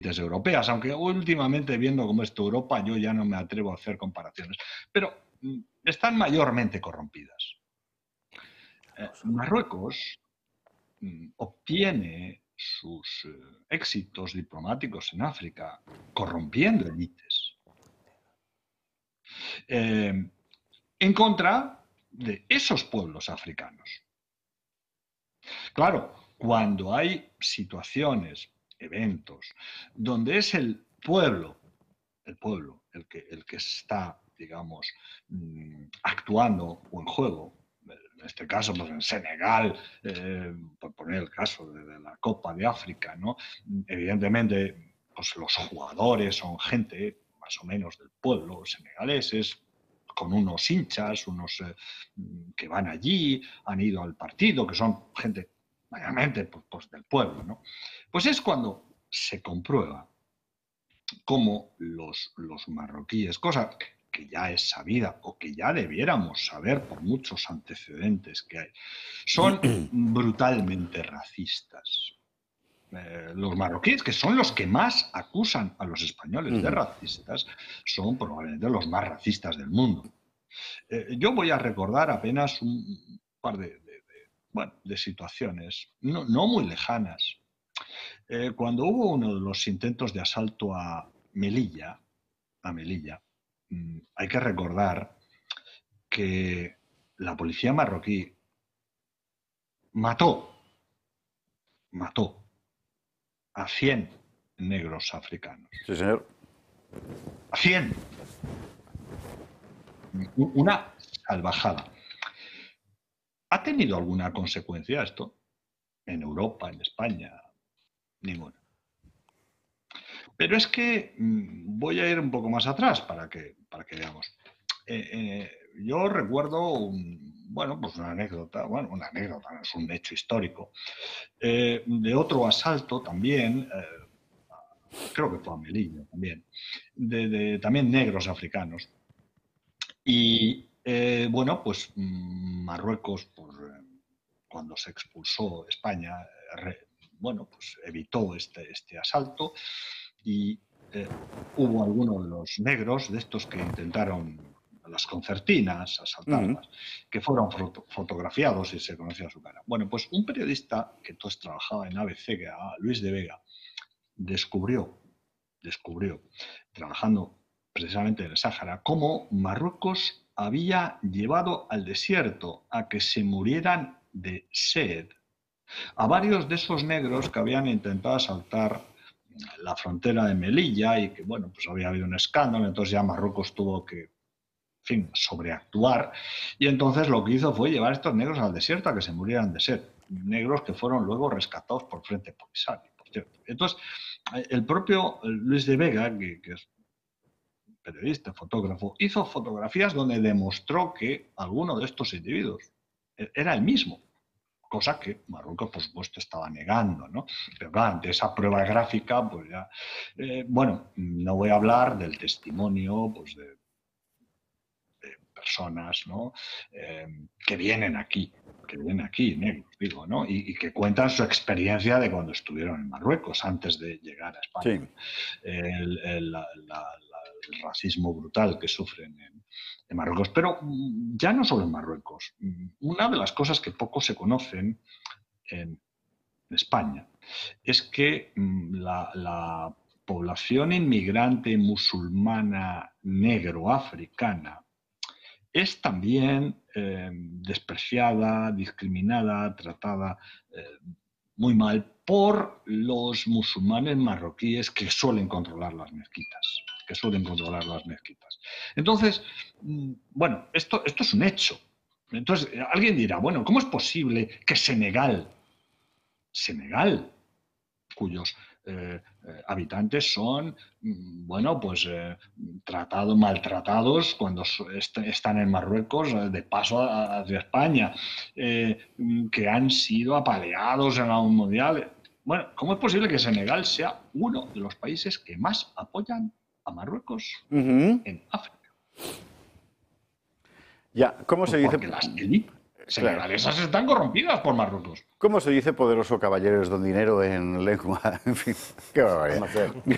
europeas, aunque últimamente viendo cómo está Europa yo ya no me atrevo a hacer comparaciones, pero están mayormente corrompidas. Marruecos obtiene sus éxitos diplomáticos en África corrompiendo élites en contra de esos pueblos africanos. Claro, cuando hay situaciones, eventos, donde es el pueblo el que está, digamos, actuando o en juego, en este caso, pues en Senegal, por poner el caso de la Copa de África, ¿no? Evidentemente, pues los jugadores son gente más o menos del pueblo senegaleses, con unos hinchas, unos que van allí, han ido al partido, que son gente mayormente pues, del pueblo, ¿no? Pues es cuando se comprueba cómo los marroquíes, cosa que ya es sabida o que ya debiéramos saber por muchos antecedentes que hay, son brutalmente racistas. Los marroquíes, que son los que más acusan a los españoles de racistas, son probablemente los más racistas del mundo. Yo voy a recordar apenas un par de situaciones no muy lejanas. Cuando hubo uno de los intentos de asalto a Melilla, hay que recordar que la policía marroquí mató a 100 negros africanos. Sí, señor. A 100. Una salvajada. ¿Ha tenido alguna consecuencia esto? En Europa, en España, ninguna. Pero es que voy a ir un poco más atrás para que veamos. Yo recuerdo pues una anécdota, no es un hecho histórico, de otro asalto también, creo que fue a Melilla también, de también negros africanos. Y pues Marruecos, cuando se expulsó España, pues evitó este asalto y hubo algunos de los negros, de estos que intentaron las concertinas, asaltarlas, que fueron fotografiados y se conocía su cara. Bueno, pues un periodista que entonces trabajaba en ABC, que era Luis de Vega, descubrió, trabajando precisamente en el Sáhara, cómo Marruecos había llevado al desierto a que se murieran de sed a varios de esos negros que habían intentado asaltar la frontera de Melilla y que, pues había habido un escándalo, entonces ya Marruecos tuvo que, sobreactuar, y entonces lo que hizo fue llevar a estos negros al desierto a que se murieran de sed, negros que fueron luego rescatados por Frente Polisario, por cierto. Entonces, el propio Luis de Vega, que es periodista, fotógrafo, hizo fotografías donde demostró que alguno de estos individuos era el mismo, cosa que Marruecos, por supuesto, estaba negando, ¿no? Pero claro, ante esa prueba gráfica, pues ya... no voy a hablar del testimonio, pues de personas, ¿no? Que vienen aquí, negros, digo, ¿no? Y que cuentan su experiencia de cuando estuvieron en Marruecos, antes de llegar a España. Sí. El racismo brutal que sufren en Marruecos. Pero ya no solo en Marruecos. Una de las cosas que poco se conocen en España es que la población inmigrante musulmana negro-africana es también despreciada, discriminada, tratada muy mal por los musulmanes marroquíes que suelen controlar las mezquitas. Entonces, esto es un hecho. Entonces, alguien dirá, bueno, ¿cómo es posible que Senegal, cuyos habitantes son, maltratados cuando están en Marruecos, de paso hacia España, que han sido apaleados en la mundial? Bueno, ¿cómo es posible que Senegal sea uno de los países que más apoyan a Marruecos en África? Ya, ¿cómo se dice? Porque las élites senegalesas están corrompidas por Marruecos. ¿Cómo se dice poderoso caballeros don dinero en lengua? En fin, qué barbaridad.